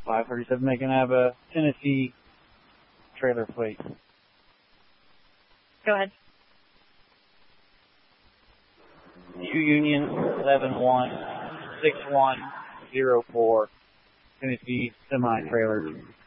537 making have a Tennessee trailer plate. Go ahead. U Union 716104 Tennessee semi-trailer.